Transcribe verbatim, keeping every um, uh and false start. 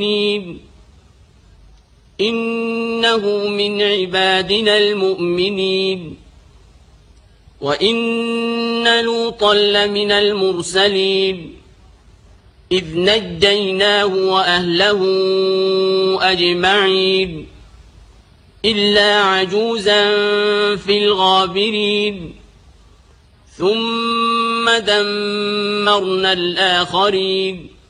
إنه من عبادنا المؤمنين وإن لوطا لمن المرسلين إذ نجيناه وأهله أجمعين إلا عجوزا في الغابرين ثم دمرنا الآخرين